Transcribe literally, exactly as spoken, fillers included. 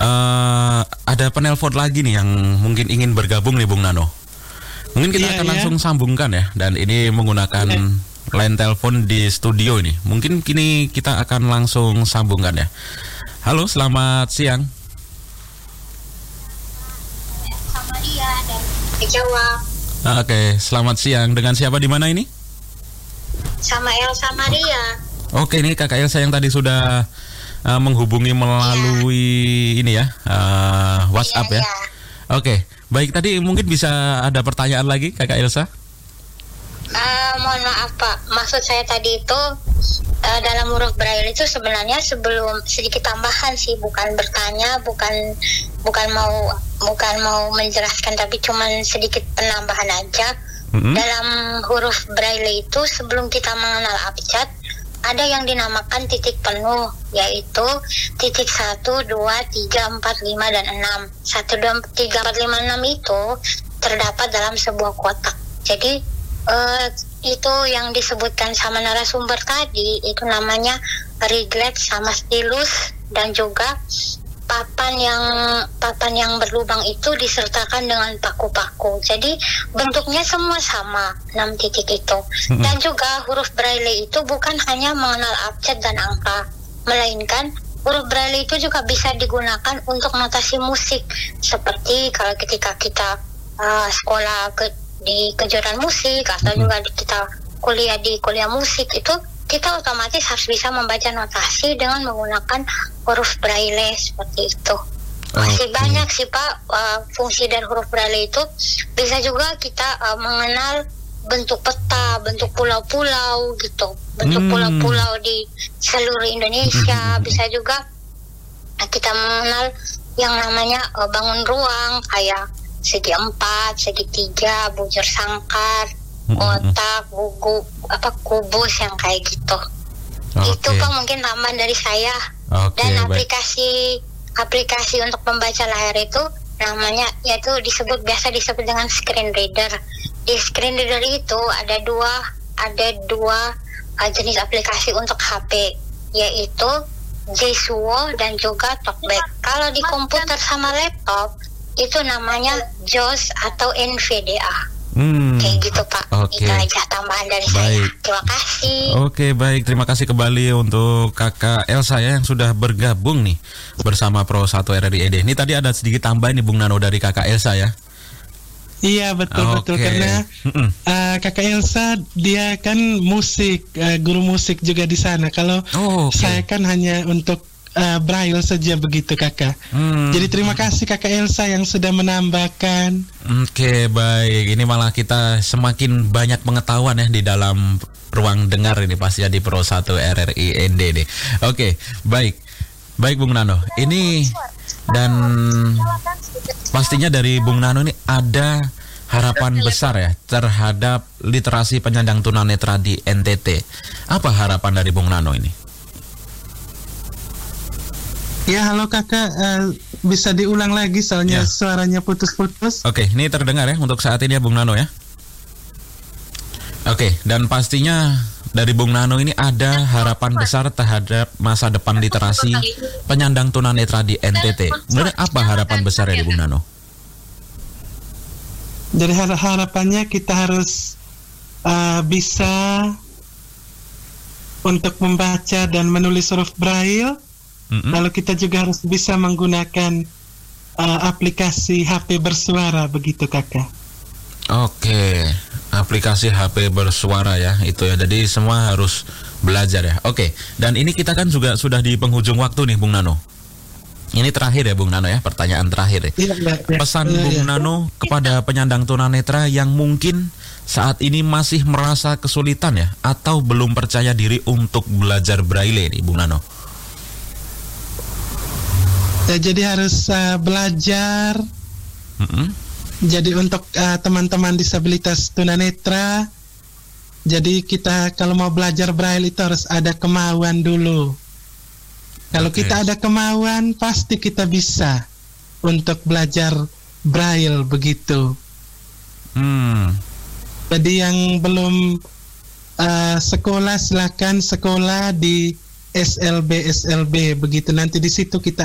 uh, ada penelpon lagi nih yang mungkin ingin bergabung nih Bung Nano. Mungkin kita Iya, akan iya. langsung sambungkan ya. Dan ini menggunakan line telepon di studio ini. Mungkin kini kita akan langsung sambungkan ya. Halo, selamat siang. Sama dia dan dijawab. Ah, Oke, selamat siang. Dengan siapa di mana ini? Sama Elsa Maria. Oke, ini Kakak Elsa yang tadi sudah uh, menghubungi melalui ini ya, uh, WhatsApp Iya, ya. iya. Oke, baik, tadi mungkin bisa ada pertanyaan lagi Kakak Elsa? Eh, mohon maaf Pak, maksud saya tadi itu eh, dalam huruf Braille itu sebenarnya sebelum sedikit tambahan sih, bukan bertanya, bukan bukan mau bukan mau menjelaskan, tapi cuman sedikit penambahan aja. Mm-hmm. Dalam huruf Braille itu sebelum kita mengenal abjad ada yang dinamakan titik penuh, yaitu titik satu, dua, tiga, empat, lima, dan enam. satu, dua, tiga, empat, lima, enam itu terdapat dalam sebuah kotak. Jadi eh, itu yang disebutkan sama narasumber tadi, itu namanya riglet sama stilus, dan juga papan yang papan yang berlubang itu disertakan dengan paku-paku. Jadi bentuknya semua sama, enam titik itu. Dan juga huruf Braille itu bukan hanya mengenal abjad dan angka, melainkan huruf Braille itu juga bisa digunakan untuk notasi musik. Seperti kalau ketika kita uh, sekolah ke, di kejuaraan musik, atau juga di, kita kuliah di kuliah musik, itu kita otomatis harus bisa membaca notasi dengan menggunakan huruf Braille seperti itu. Masih Oke. banyak sih Pak uh, fungsi dari huruf Braille itu. Bisa juga kita uh, mengenal bentuk peta, bentuk pulau-pulau gitu, bentuk Hmm. pulau-pulau di seluruh Indonesia. Bisa juga uh, kita mengenal yang namanya uh, bangun ruang, kayak segi empat, segi tiga, bujur sangkar, kotak, buku, apa kubus yang kayak gitu. Itu Oke. Pak mungkin tambahan dari saya. Oke, Dan baik. aplikasi aplikasi untuk membaca layar itu namanya yaitu disebut biasa disebut dengan screen reader. Di screen reader itu ada dua ada dua uh, jenis aplikasi untuk H P, yaitu Jesuo dan juga Talkback. Kalau di komputer sama laptop itu namanya JAWS atau N V D A. Hmm. Kayak gitu Pak. Oke. Itu aja tambahan dari saya. Baik. Terima kasih. Oke, baik. Terima kasih kembali untuk Kakak Elsa ya yang sudah bergabung nih bersama Pro satu R R I E D. Ini tadi ada sedikit tambahan nih Bung Nano dari Kakak Elsa ya. Iya betul-betul, Oke. karena Mm-mm. uh, Kakak Elsa dia kan musik, uh, guru musik juga di sana. Kalau Oh, oke. saya kan hanya untuk uh, Braille saja begitu Kakak. Hmm. Jadi terima kasih Kakak Elsa yang sudah menambahkan. Oke, baik. Ini malah kita semakin banyak pengetahuan ya di dalam ruang dengar ini pasti ya di Pro satu R R I E D nih. Oke, baik. Baik Bung Nano. Ini dan pastinya dari Bung Nano ini ada harapan besar ya terhadap literasi penyandang tunanetra di N T T. Apa harapan dari Bung Nano ini? Ya halo Kakak, uh, bisa diulang lagi soalnya Ya. suaranya putus-putus. Oke, ini terdengar ya untuk saat ini ya Bung Nano ya. Oke, dan pastinya dari Bung Nano ini ada harapan besar terhadap masa depan literasi penyandang tunanetra di N T T. Sebenarnya apa harapan besar dari Bung Nano? Jadi har- harapannya kita harus uh, bisa untuk membaca dan menulis huruf Braille. Mm-mm. Lalu kita juga harus bisa menggunakan uh, aplikasi H P bersuara begitu Kakak. Oke, aplikasi H P bersuara ya itu ya. Jadi semua harus belajar ya. Oke, dan ini kita kan juga sudah di penghujung waktu nih Bung Nano. Ini terakhir ya Bung Nano ya, pertanyaan terakhir ya. Iya, iya, iya. Pesan Iya, Bung iya. Nano kepada penyandang tunanetra yang mungkin saat ini masih merasa kesulitan ya atau belum percaya diri untuk belajar Braille nih Bung Nano. Ya, jadi harus uh, belajar. Mm-mm. Jadi untuk uh, teman-teman disabilitas tunanetra, jadi kita kalau mau belajar Braille itu harus ada kemauan dulu. Kalau Oke. kita ada kemauan, pasti kita bisa untuk belajar Braille begitu. Hmm. Jadi yang belum uh, sekolah silakan sekolah di S L B S L B begitu, nanti di situ kita